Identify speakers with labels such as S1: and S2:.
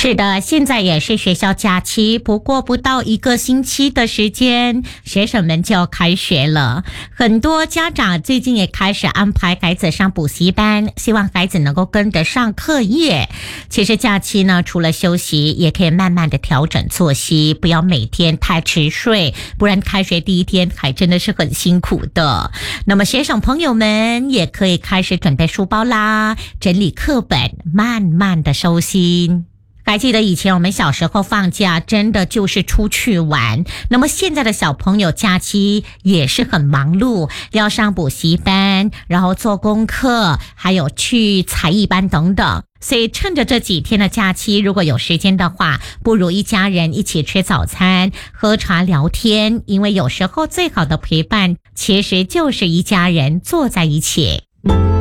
S1: 是的，现在也是学校假期，不过不到1个星期的时间，学生们就要开学了。很多家长最近也开始安排孩子上补习班，希望孩子能够跟得上课业。其实假期呢，除了休息，也可以慢慢的调整作息，不要每天太迟睡，不然开学第一天还真的是很辛苦的。那么学生朋友们也可以开始准备书包啦，整理课本，慢慢的收心。还记得以前我们小时候放假真的就是出去玩，那么现在的小朋友假期也是很忙碌，要上补习班，然后做功课，还有去才艺班等等。所以趁着这几天的假期，如果有时间的话，不如一家人一起吃早餐，喝茶聊天，因为有时候最好的陪伴其实就是一家人坐在一起。